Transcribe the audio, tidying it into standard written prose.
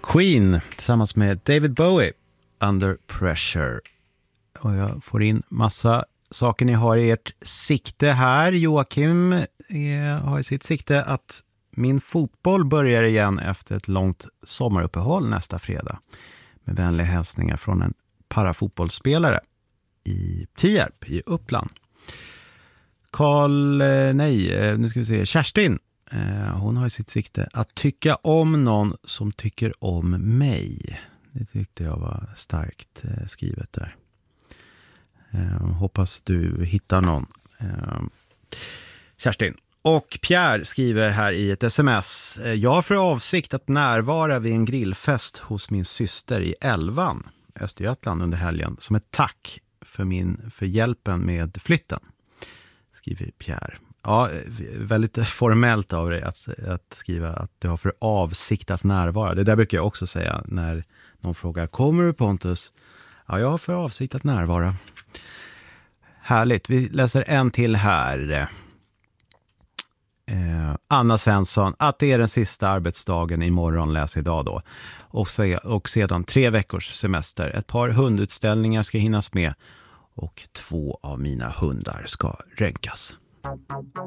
Queen tillsammans med David Bowie, Under Pressure. Och jag får in massa saker ni har i ert sikte här. Joakim har i sitt sikte att min fotboll börjar igen efter ett långt sommaruppehåll nästa fredag. Med vänliga hälsningar från en parafotbollsspelare i Tierp i Uppland. Kerstin, hon har i sitt sikte att tycka om någon som tycker om mig. Det tyckte jag var starkt skrivet där. Hoppas du hittar någon. Kerstin. Och Pierre skriver här i ett sms. Jag har för avsikt att närvara vid en grillfest hos min syster i Älvan, Östergötland, under helgen. Som ett tack för hjälpen med flytten. Skriver Pierre. Ja, väldigt formellt av dig att skriva att du har för avsikt att närvara. Det där brukar jag också säga när någon frågar, kommer du Pontus? Ja, jag har för avsikt att närvara. Härligt, vi läser en till här. Anna Svensson, att det är den sista arbetsdagen imorgon, läser idag då. Och sedan 3 veckors semester. Ett par hundutställningar ska hinnas med och 2 av mina hundar ska röntgas.